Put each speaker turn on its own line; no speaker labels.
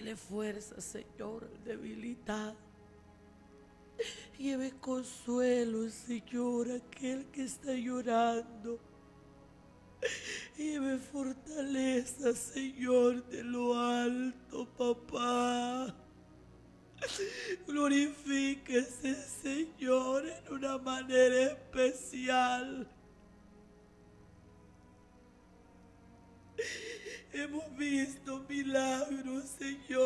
Dele fuerza, Señor, al debilitado. Lleve consuelo, Señor, a aquel que está llorando. Lleve fortaleza, Señor, de lo alto, papá. Glorifíquese, Señor, en una manera especial. Hemos visto milagros, Señor.